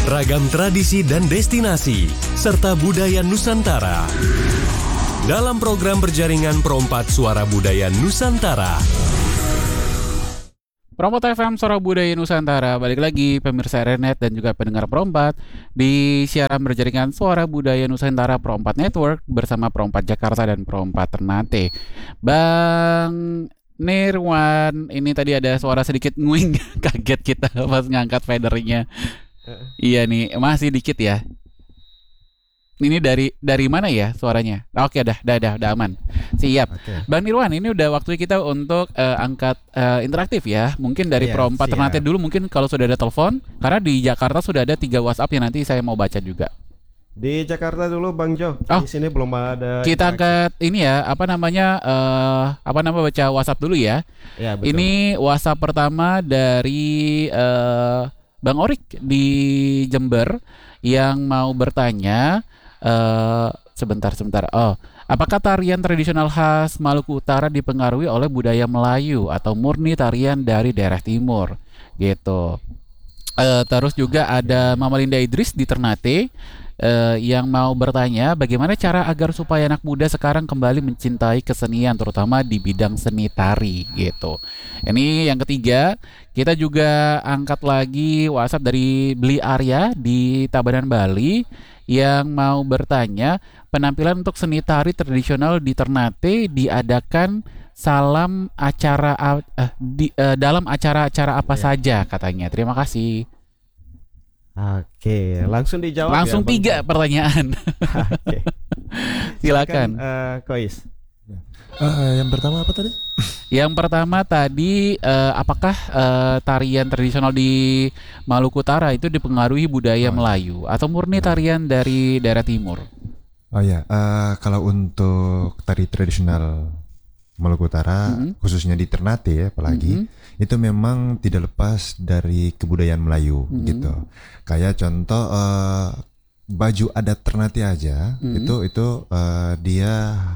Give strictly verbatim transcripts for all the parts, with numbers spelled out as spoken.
ragam tradisi dan destinasi, serta budaya Nusantara. Dalam program berjaringan Perompat Suara Budaya Nusantara. Perompat F M Suara Budaya Nusantara, balik lagi pemirsa Renet dan juga pendengar Perompat di siaran berjaringan Suara Budaya Nusantara Perompat Network bersama Perompat Jakarta dan Perompat Ternate. Bang Nirwan, ini tadi ada suara sedikit nguing, kaget kita pas ngangkat fadernya. Iya nih, masih dikit ya. Ini dari dari mana ya suaranya? Oke, dah, dah, dah, dah aman. Siap. Oke. Bang Nirwan, ini udah waktu kita untuk uh, angkat uh, interaktif ya. Mungkin dari Iya, Perompat siap. Ternate dulu, mungkin kalau sudah ada telepon. Karena di Jakarta sudah ada tiga WhatsApp yang nanti saya mau baca juga. Di Jakarta dulu Bang Jo. Oh, di sini belum ada. Kita interaksi. angkat ini ya, apa namanya? Uh, apa nama baca WhatsApp dulu ya. Ya, betul. Ini WhatsApp pertama dari uh, Bang Orik di Jember yang mau bertanya. Uh, sebentar sebentar. Oh, apakah tarian tradisional khas Maluku Utara dipengaruhi oleh budaya Melayu atau murni tarian dari daerah timur? Gitu. Uh, terus juga ada Mama Linda Idris di Ternate uh, yang mau bertanya bagaimana cara agar supaya anak muda sekarang kembali mencintai kesenian terutama di bidang seni tari gitu. Ini yang ketiga, kita juga angkat lagi WhatsApp dari Beli Arya di Tabanan Bali yang mau bertanya penampilan untuk seni tari tradisional di Ternate diadakan salam acara uh, di, uh, dalam acara-acara apa ya. saja katanya. Terima kasih. Oke, langsung dijawab. Langsung ya, tiga Bang. pertanyaan. Oke. Silakan. Uh, Kois. Uh, yang pertama apa tadi? Yang pertama tadi uh, apakah uh, tarian tradisional di Maluku Utara itu dipengaruhi budaya oh, Melayu atau murni tarian dari daerah timur? Oh ya, uh, kalau untuk tari tradisional Maluku Utara, mm-hmm. khususnya di Ternate ya, apalagi mm-hmm. itu memang tidak lepas dari kebudayaan Melayu mm-hmm. gitu. Kayak contoh uh, baju adat Ternate aja, mm-hmm. itu itu uh, dia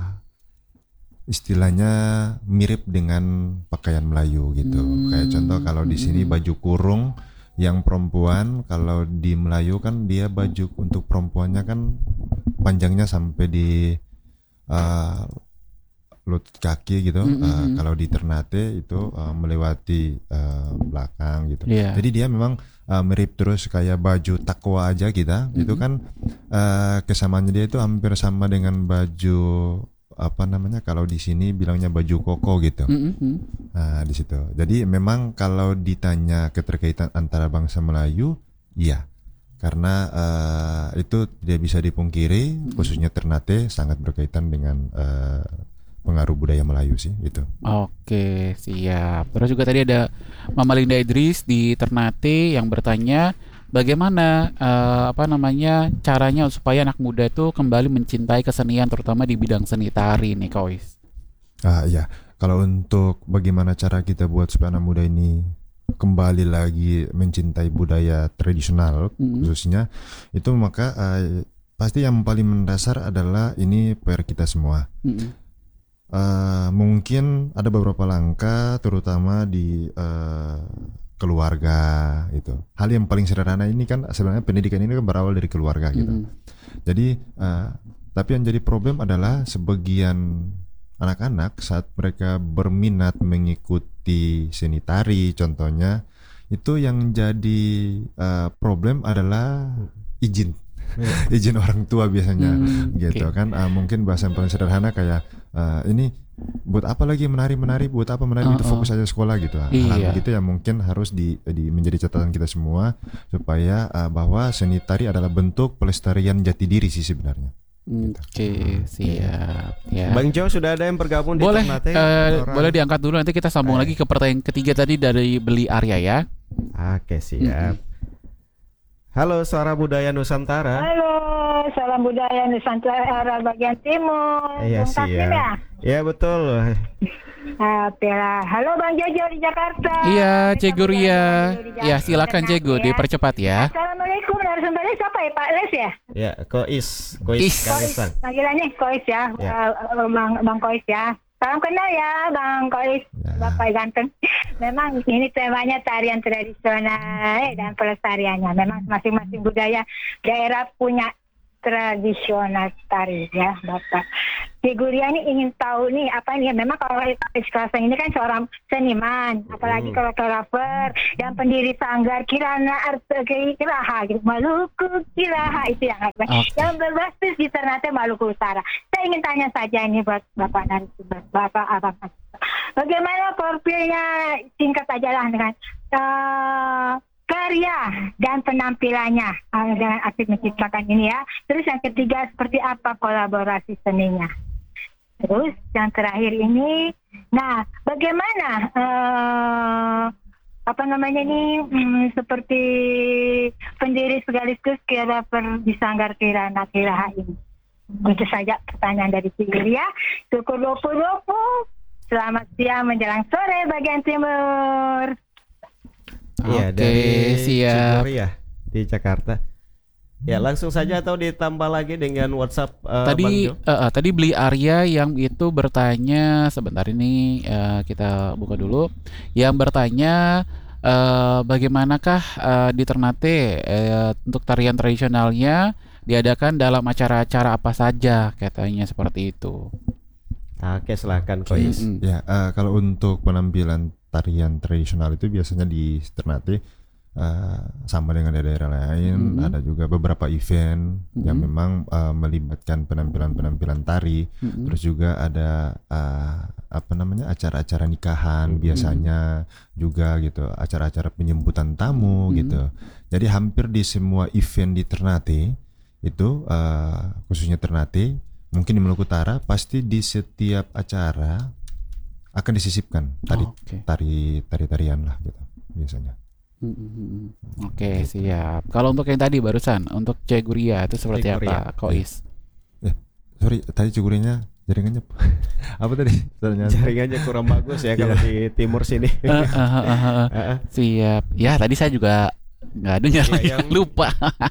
istilahnya mirip dengan pakaian Melayu gitu. Hmm. Kayak contoh kalau di sini baju kurung yang perempuan, kalau di Melayu kan dia baju untuk perempuannya kan panjangnya sampai di uh, lutut kaki gitu. Hmm. Uh, kalau di Ternate itu uh, melewati uh, belakang gitu. Yeah. Jadi dia memang uh, mirip terus kayak baju takwa aja kita. Hmm. Itu kan uh, kesamaannya dia itu hampir sama dengan baju apa namanya kalau di sini bilangnya baju koko gitu. Mm-hmm. Nah di situ. Jadi memang kalau ditanya keterkaitan antara bangsa Melayu, iya, karena uh, itu tidak bisa dipungkiri, mm-hmm. khususnya Ternate sangat berkaitan dengan uh, pengaruh budaya Melayu sih itu. Oke, siap. Terus juga tadi ada Mama Linda Idris di Ternate yang bertanya bagaimana uh, apa namanya caranya supaya anak muda itu kembali mencintai kesenian terutama di bidang seni tari nih Kois? Ah iya, kalau untuk bagaimana cara kita buat supaya anak muda ini kembali lagi mencintai budaya tradisional mm-hmm. khususnya itu maka uh, pasti yang paling mendasar adalah ini P R kita semua. Mm-hmm. Uh, mungkin ada beberapa langkah terutama di uh, keluarga itu. Hal yang paling sederhana ini kan sebenarnya pendidikan ini kan berawal dari keluarga gitu. Mm. Jadi uh, tapi yang jadi problem adalah sebagian anak-anak saat mereka berminat mengikuti seni tari contohnya itu yang jadi uh, problem adalah izin. izin orang tua biasanya hmm, gitu okay. kan uh, mungkin bahasa yang paling sederhana kayak uh, ini buat apa lagi menari-menari buat apa menari uh, itu fokus aja sekolah gitu hal iya. gitu yang mungkin harus di, di menjadi catatan kita semua supaya uh, bahwa seni tari adalah bentuk pelestarian jati diri sih sebenarnya. Oke, okay, siap. Ya. Bang Jo sudah ada yang bergabung di boleh, Ternate? Uh, boleh diangkat dulu nanti kita sambung eh. lagi ke pertanyaan ketiga tadi dari Beli Arya ya. Oke, siap. Mm-hmm. Halo Suara Budaya Nusantara. Halo, salam budaya Nusantara bagian timur. Iya sih ya. ya. Iya betul. Uh, Halo Bang Jojo di Jakarta. Iya, Cegu Ria. Ya, silakan Cegu, ya. Dipercepat ya. Assalamualaikum, narasumbernya siapa ya, Pak Les ya? Ya, Kois, Kois Kalisan. Panggilannya Kois ya, ya. Uh, Bang Bang Kois ya. Salam kenal ya Bang Kois, Ya. Bapak ganteng. Memang ini temanya tarian tradisional eh, dan pelestariannya. Memang masing-masing budaya daerah punya tradisional tari ya Bapak. Cik Guria ini ingin tahu nih apa nih, memang kalau Klaseng ini kan seorang seniman, apalagi Hmm. kalau koreografer dan pendiri sanggar Kirana Arte Kiraha gitu. Maluku Kiraha itu yang apa? Oke. Yang berbasis di Ternate Maluku Utara. Saya ingin tanya saja ini buat Bapak narasumber, Bapak Abang. Bagaimana profilnya, singkat aja lah dengan uh, karya dan penampilannya uh, dengan aktif menciptakan ini ya. Terus yang ketiga seperti apa kolaborasi seninya. Terus yang terakhir ini, nah bagaimana uh, apa namanya ini hmm, seperti pendiri sekaligus koreografer di Sanggar Kirana Kiraha ini. Itu saja pertanyaan dari Cik Guria. Syukur dua puluh dua puluh. Selamat siang menjelang sore bagian timur. Iya, Oke, dari siap. Ciguria di Jakarta. Ya, langsung saja atau ditambah lagi dengan WhatsApp uh, Bang Tadi Jo? eh, eh, tadi beli Arya yang itu bertanya sebentar ini eh, kita buka dulu. Yang bertanya eh, bagaimanakah eh, di Ternate eh, untuk tarian tradisionalnya diadakan dalam acara-acara apa saja, katanya seperti itu. Oke, silakan Kois. Mm-mm. Ya, eh, kalau untuk penampilan tarian tradisional itu biasanya di Ternate eh, sama dengan daerah lain. Mhm. Ada juga beberapa event yang Mhm. memang eh, melibatkan penampilan-penampilan tari. Mm-mm. Terus juga ada eh, apa namanya acara-acara nikahan biasanya juga gitu, acara-acara penyambutan tamu Mhm. gitu. Jadi hampir di semua event di Ternate itu eh, khususnya Ternate, mungkin di Maluku Utara, pasti di setiap acara akan disisipkan tari Oh, oke. tari tari tarian lah gitu biasanya. Mm-mm. Oke, siap. Kalau untuk yang tadi barusan untuk Cik Guria itu seperti Cik Guria. apa, Kois? Sorry, tadi cugurinya jaringannya apa tadi? Pertanyaan. Jaringannya kurang bagus ya kalau di timur sini. Eh, eh, eh, eh, eh. Heeh. Siap. Ya, tadi saya juga nggak dengar Ya, lagi, yang- lupa.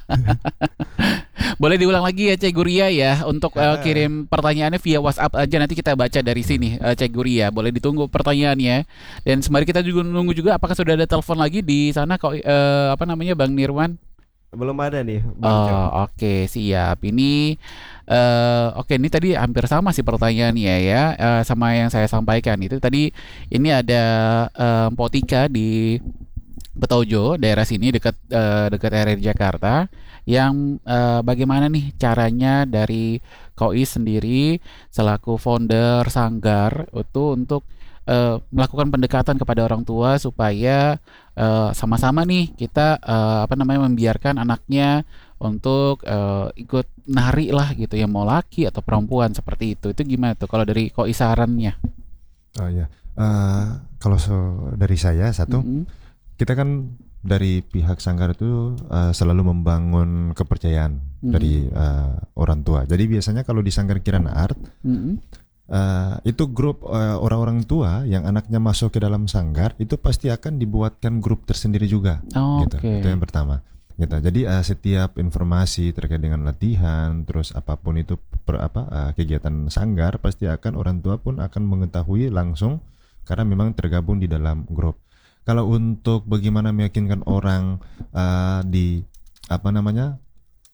Boleh diulang lagi ya Cik Guria ya untuk eh, Ah. kirim pertanyaannya via WhatsApp aja, nanti kita baca dari sini eh, Cik Guria. Boleh ditunggu pertanyaannya. Dan sembari kita juga nunggu juga apakah sudah ada telepon lagi di sana kok eh, apa namanya Bang Nirwan? Belum ada nih, Bang Jo. Oh, oke, siap. Ini eh oke, ini tadi hampir sama sih pertanyaannya ya, eh, sama yang saya sampaikan itu tadi. Ini ada eh, Mpok Tika di Petojo, daerah sini dekat eh, dekat area di Jakarta, yang eh, bagaimana nih caranya dari Kois sendiri selaku founder Sanggar itu untuk eh, melakukan pendekatan kepada orang tua supaya eh, sama-sama nih kita eh, apa namanya membiarkan anaknya untuk eh, ikut nari lah gitu ya, mau laki atau perempuan seperti itu. Itu gimana tuh kalau dari Kois sarannya? Oh ya, Eh, kalau so- dari saya satu, Mm-mm. kita kan dari pihak Sanggar itu eh, selalu membangun kepercayaan Mhm. dari eh, orang tua. Jadi biasanya kalau di Sanggar Kirana Art Mm-mm. eh, itu grup eh, orang-orang tua yang anaknya masuk ke dalam Sanggar itu pasti akan dibuatkan grup tersendiri juga. Oh, Gitu. oke. Itu yang pertama. Gitu. Jadi eh, setiap informasi terkait dengan latihan, terus apapun itu per, apa eh, kegiatan Sanggar, pasti akan orang tua pun akan mengetahui langsung karena memang tergabung di dalam grup. Kalau untuk bagaimana meyakinkan orang eh, di apa namanya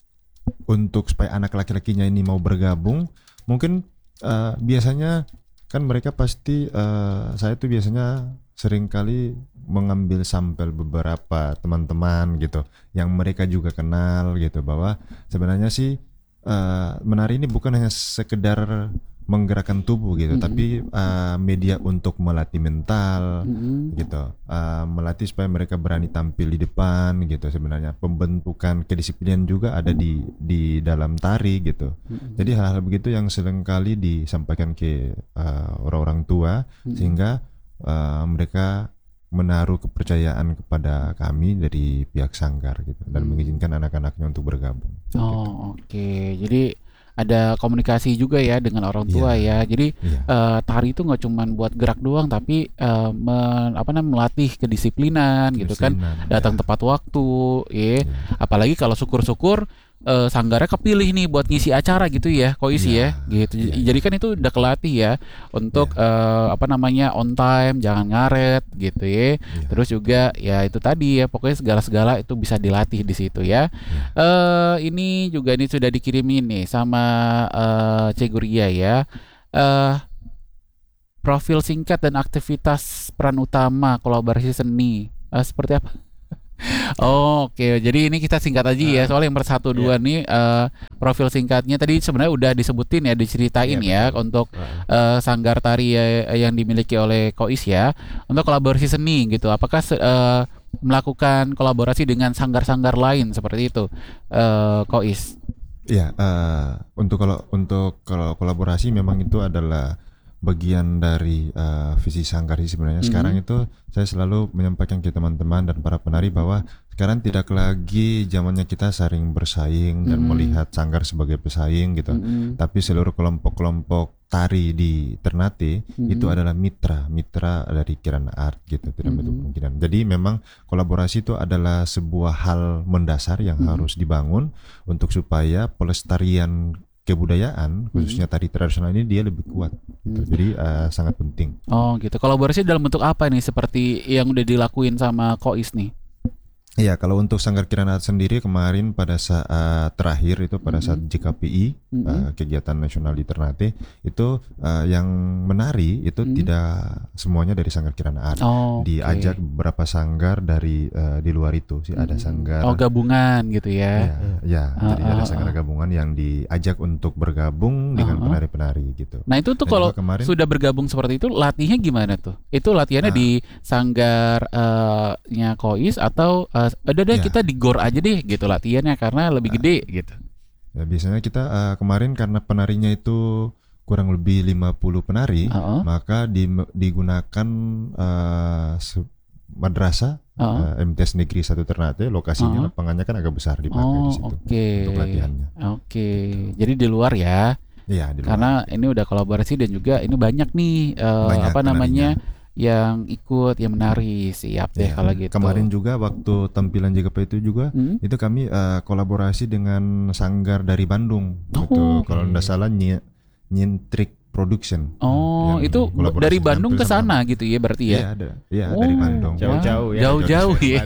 untuk supaya anak laki-lakinya ini mau bergabung, mungkin eh, biasanya kan mereka pasti eh, saya tuh biasanya sering kali mengambil sampel beberapa teman-teman gitu yang mereka juga kenal gitu, bahwa sebenarnya sih eh, menari ini bukan hanya sekedar menggerakkan tubuh gitu, Mm-mm. tapi eh, media untuk melatih mental Mm-mm. gitu, eh, melatih supaya mereka berani tampil di depan gitu. Sebenarnya pembentukan kedisiplinan juga ada di di dalam tari gitu. Mm-mm. Jadi hal-hal begitu yang seringkali disampaikan ke eh, orang-orang tua Mm-mm. sehingga eh, mereka menaruh kepercayaan kepada kami dari pihak Sanggar gitu dan Hmm. mengizinkan anak-anaknya untuk bergabung. Gitu. Oh, oke. Jadi ada komunikasi juga ya dengan orang tua ya. Jadi Iya. eh, tari itu nggak cuma buat gerak doang, tapi eh, men- apa namanya melatih kedisiplinan gitu kan. Kedisiplinan, Datang ya. tepat waktu, ya. Iya. Apalagi kalau syukur-syukur uh, sanggarnya kepilih nih buat ngisi acara gitu ya, Kois Iya, ya, gitu. iya, Jadi kan itu udah kelatih ya untuk uh, apa namanya on time, jangan ngaret gitu ya. Iya. Terus juga ya itu tadi ya, pokoknya segala-segala itu bisa dilatih di situ ya. Uh, ini juga ini sudah dikirimin nih sama uh, Ceguria ya. Uh, profil singkat dan aktivitas peran utama kolaborasi seni uh, seperti apa? Oh, oke, okay. Jadi ini kita singkat aja ya, soal yang bersatu dua nih uh, profil singkatnya tadi sebenarnya udah disebutin ya, diceritain ya, ya untuk uh, sanggar tari ya, yang dimiliki oleh Kois ya, untuk kolaborasi seni gitu. Apakah uh, melakukan kolaborasi dengan sanggar-sanggar lain seperti itu, uh, Kois? Ya, uh, untuk kalau untuk kalau kolaborasi memang itu adalah bagian dari uh, visi sanggar sih sebenarnya. Sekarang mm-hmm. itu saya selalu menyampaikan ke teman-teman dan para penari bahwa sekarang tidak lagi zamannya kita saling bersaing dan mm-hmm. melihat sanggar sebagai pesaing gitu. Mm-hmm. Tapi seluruh kelompok-kelompok tari di Ternate mm-hmm. itu adalah mitra, mitra dari Kirana Art gitu, tidak menutup mm-hmm. kemungkinan. Jadi memang kolaborasi itu adalah sebuah hal mendasar yang mm-hmm. harus dibangun untuk supaya pelestarian kebudayaan khususnya tari tradisional ini dia lebih kuat gitu. Jadi uh, sangat penting. Oh gitu. Kolaborasi dalam bentuk apa nih seperti yang udah dilakuin sama Kois nih? Iya, kalau untuk Sanggar Kirana Art sendiri kemarin pada saat terakhir itu pada saat J K P I mm-hmm. uh, kegiatan nasional di Ternate itu uh, yang menari itu mm-hmm. tidak semuanya dari Sanggar Kirana Art. Oh, diajak okay. beberapa sanggar dari uh, di luar itu sih mm-hmm. ada sanggar. Oh gabungan gitu ya? Ya, ya uh, jadi uh, ada sanggar uh, gabungan yang diajak untuk bergabung uh, dengan penari-penari gitu. Nah itu tuh dan kalau kemarin, sudah bergabung seperti itu latihnya gimana tuh? Itu latihannya uh, di sanggarnya uh, Kois atau uh, ada deh ya. Kita di gor aja deh gitu latihannya karena lebih gede uh, gitu. Ya, biasanya kita uh, kemarin karena penarinya itu kurang lebih lima puluh penari, uh-uh. maka di, digunakan uh, madrasah uh-uh. uh, M T S Negeri satu Ternate, lokasinya uh-uh. lapangannya kan agak besar dipakai oh, di situ okay. untuk latihannya. Oke. Okay. Gitu. Jadi di luar ya. Iya, di luar. Karena ini udah kolaborasi dan juga ini banyak nih uh, banyak apa namanya penarinya. Yang ikut yang menari. Siap deh ya, kalau gitu. Kemarin juga waktu tampilan J K P I itu juga hmm? itu kami uh, kolaborasi dengan sanggar dari Bandung oh, gitu. Okay. Kalau tidak salah ny- Nyentrik Production. Oh, itu dari Bandung ke sana gitu ya berarti ya? Iya, ada. Iya, oh, dari Bandung. Jauh-jauh ya. Jauh-jauh ya.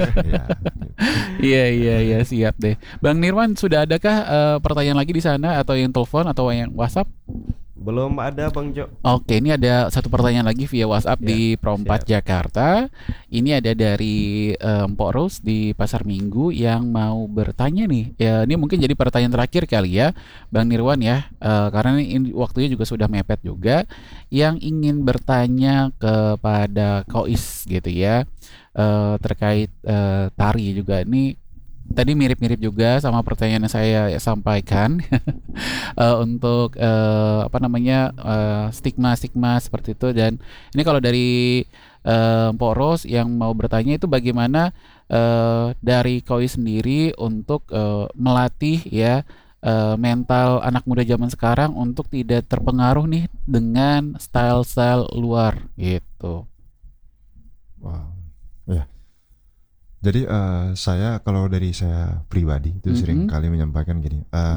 Iya, iya, iya, siap deh. Bang Nirwan, sudah adakah uh, pertanyaan lagi di sana atau yang telepon atau yang WhatsApp? Belum ada Bang Jo. Oke, ini ada satu pertanyaan lagi via WhatsApp ya, di Perompat Jakarta. Ini ada dari um, Mpok Rose di Pasar Minggu yang mau bertanya nih. Ya, ini mungkin jadi pertanyaan terakhir kali ya, Bang Nirwan ya. Uh, karena ini waktunya juga sudah mepet juga. Yang ingin bertanya kepada Kois gitu ya, uh, terkait uh, tari juga ini. Tadi mirip-mirip juga sama pertanyaan yang saya sampaikan uh, untuk uh, apa namanya uh, stigma-stigma seperti itu. Dan ini kalau dari uh, Mpok Ros yang mau bertanya itu bagaimana uh, dari Kois sendiri untuk uh, melatih ya uh, mental anak muda zaman sekarang untuk tidak terpengaruh nih dengan style-style luar gitu. Wow, ya. Yeah. Jadi uh, saya kalau dari saya pribadi itu mm-hmm. sering kali menyampaikan gini, uh,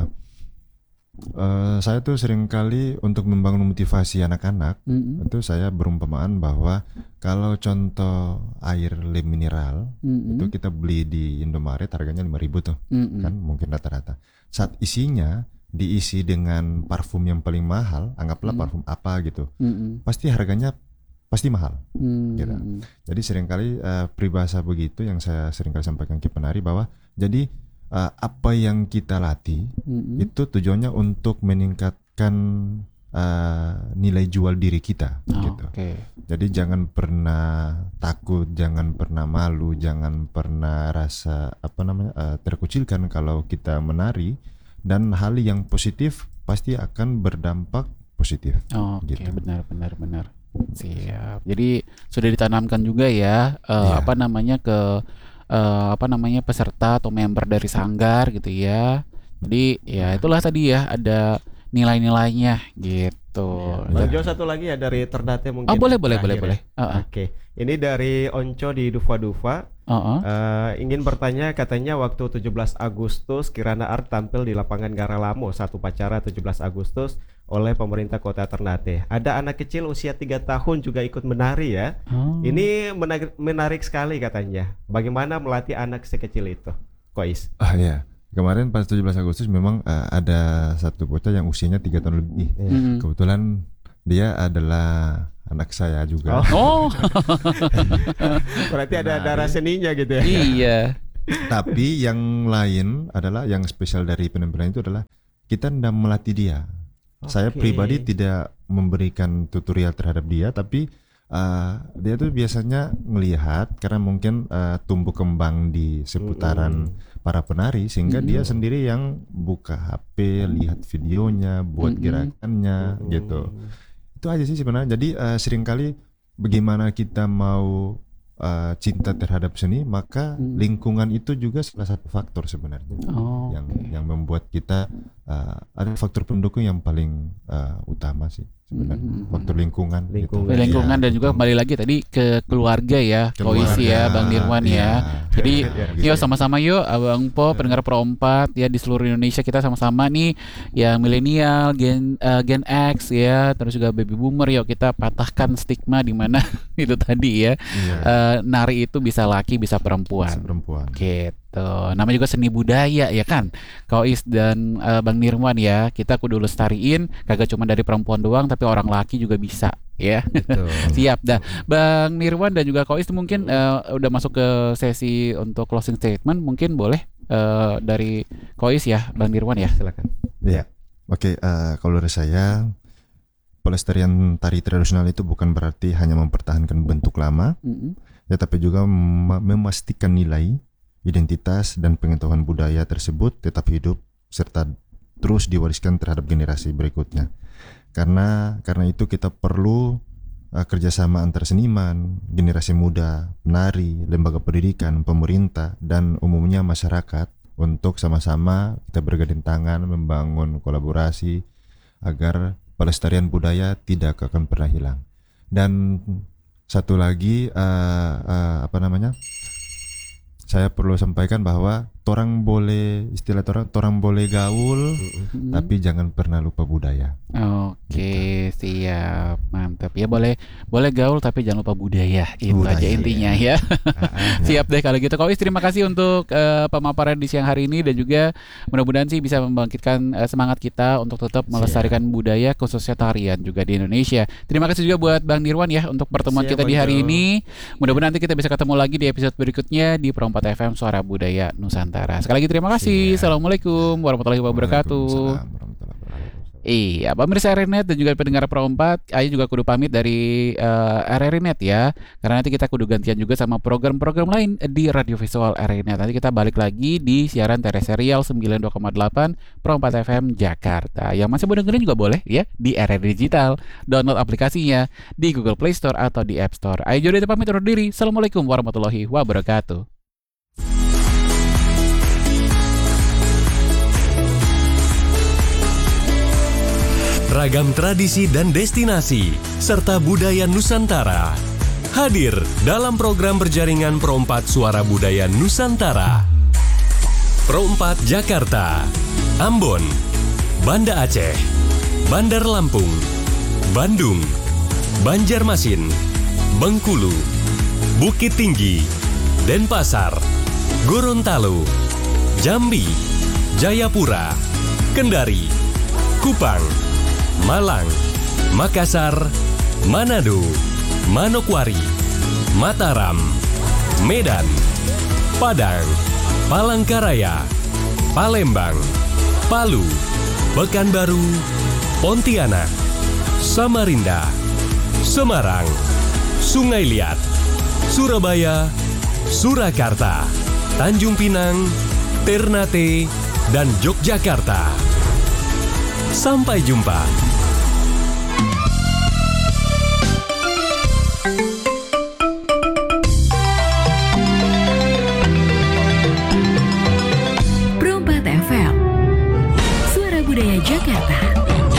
uh, saya tuh sering kali untuk membangun motivasi anak-anak mm-hmm. itu saya berumpamaan bahwa kalau contoh air lem mineral mm-hmm. itu kita beli di Indomaret harganya lima ribu tuh mm-hmm. kan mungkin rata-rata. Saat isinya diisi dengan parfum yang paling mahal, anggaplah mm-hmm. parfum apa gitu, mm-hmm. pasti harganya pasti mahal, hmm. gitu. Jadi seringkali uh, peribahasa begitu yang saya seringkali sampaikan ke penari bahwa jadi uh, apa yang kita latih hmm. itu tujuannya untuk meningkatkan uh, nilai jual diri kita, oh, gitu. Okay. Jadi jangan pernah takut, jangan pernah malu, jangan pernah rasa apa namanya uh, terkucilkan kalau kita menari, dan hal yang positif pasti akan berdampak positif. Oh, Oke, okay. gitu. benar, benar, benar. Siap. Jadi sudah ditanamkan juga ya uh, yeah. apa namanya ke uh, apa namanya peserta atau member dari sanggar gitu ya. Jadi ya itulah tadi ya ada nilai-nilainya gitu. Bang Jo, satu lagi ya dari Ternate mungkin. Oh boleh boleh boleh ya. boleh. Uh-uh. Oke, ini dari Onco di Dufa Dufa. Uh-uh. Uh, ingin bertanya, katanya waktu tujuh belas Agustus Kirana Art tampil di lapangan Garalamo saat upacara tujuh belas Agustus oleh pemerintah kota Ternate. Ada anak kecil usia tiga tahun juga ikut menari ya. Oh. Ini menarik, menarik sekali katanya. Bagaimana melatih anak sekecil itu, Kois? Ah ya, kemarin pas tujuh belas Agustus memang uh, ada satu bocah yang usianya tiga tahun lebih. Hmm. Kebetulan dia adalah anak saya juga. Oh. Berarti ada darah seninya gitu ya. Iya. Tapi yang lain adalah yang spesial dari penampilan itu adalah kita tidak melatih dia. Okay. Saya pribadi tidak memberikan tutorial terhadap dia, tapi uh, dia tuh biasanya melihat karena mungkin uh, tumbuh kembang di seputaran mm-hmm. para penari sehingga mm-hmm. dia sendiri yang buka H P, lihat videonya, buat mm-hmm. gerakannya mm-hmm. gitu. Itu aja sih sebenarnya. Jadi uh, seringkali bagaimana kita mau uh, cinta terhadap seni, maka hmm. lingkungan itu juga salah satu faktor sebenarnya oh, yang okay. yang membuat kita uh, ada faktor pendukung yang paling uh, utama sih sebenarnya hmm. faktor lingkungan. Lingkungan, gitu. lingkungan ya, dan juga kembali lagi tadi ke keluarga ya, Kois ya, Bang Nirwan ya. ya. Jadi ya, gitu yuk sama-sama yuk Abang Po, pendengar Pro empat ya di seluruh Indonesia, kita sama-sama nih yang milenial, gen uh, Gen X ya, terus juga baby boomer, yuk kita patahkan stigma di mana itu tadi ya. ya. Uh, nari itu bisa laki bisa perempuan. Bisa perempuan. Gitu. Namanya juga seni budaya ya kan, Kois dan uh, Bang Nirwan ya. Kita kudu lestariin, kagak cuma dari perempuan doang, tapi orang laki juga bisa ya. Siap dah Bang Nirwan dan juga Kois, mungkin uh, udah masuk ke sesi untuk closing statement, mungkin boleh uh, dari Kois ya, Bang Nirwan ya, silakan. Ya, oke. Okay, uh, kalau dari saya, pelestarian tari tradisional itu bukan berarti hanya mempertahankan bentuk lama, mm-hmm. ya, tapi juga mem- memastikan nilai, identitas dan pengetahuan budaya tersebut tetap hidup serta terus diwariskan terhadap generasi berikutnya. Karena karena itu kita perlu uh, kerjasama antar seniman, generasi muda, penari, lembaga pendidikan, pemerintah dan umumnya masyarakat untuk sama-sama kita bergandeng tangan membangun kolaborasi agar pelestarian budaya tidak akan pernah hilang. Dan satu lagi uh, uh, apa namanya? Saya perlu sampaikan bahwa torang boleh, istilah torang, torang boleh gaul, mm-hmm. tapi jangan pernah lupa budaya. Oke, gitu. Siap, mantap. Ya boleh, boleh gaul tapi jangan lupa budaya. Itu budaya, aja intinya ya. Siap deh kalau gitu. Kois, terima kasih untuk uh, pemaparan di siang hari ini dan juga mudah-mudahan sih bisa membangkitkan uh, semangat kita untuk tetap melestarikan Siap. budaya khususnya tarian juga di Indonesia. Terima kasih juga buat Bang Nirwan ya untuk pertemuan Siap, kita di hari ini. Mudah-mudahan nanti kita bisa ketemu lagi di episode berikutnya di Pro empat F M Suara Budaya Nusantara. Sekali lagi terima kasih. Siap. Assalamualaikum warahmatullahi wabarakatuh. Iya, pemirsa R R I Net dan juga pendengar Pro empat, Ayu juga kudu pamit dari uh, R R I Net ya. Karena nanti kita kudu gantian juga sama program-program lain di Radio Visual R R I Net. Nanti kita balik lagi di siaran tereserial sembilan puluh dua koma delapan Pro empat F M Jakarta. Yang masih mau dengerin juga boleh ya di R R I Digital. Download aplikasinya di Google Play Store atau di App Store. Ayu Jodita pamit undur diri. Assalamualaikum warahmatullahi wabarakatuh. Ragam tradisi dan destinasi, serta budaya Nusantara hadir dalam program berjaringan Pro empat Suara Budaya Nusantara. Pro empat Jakarta, Ambon, Banda Aceh, Bandar Lampung, Bandung, Banjarmasin, Bengkulu, Bukit Tinggi, Denpasar, Gorontalo, Jambi, Jayapura, Kendari, Kupang, Malang, Makassar, Manado, Manokwari, Mataram, Medan, Padang, Palangkaraya, Palembang, Palu, Pekanbaru, Pontianak, Samarinda, Semarang, Sungai Liat, Surabaya, Surakarta, Tanjung Pinang, Ternate, dan Yogyakarta. Sampai jumpa.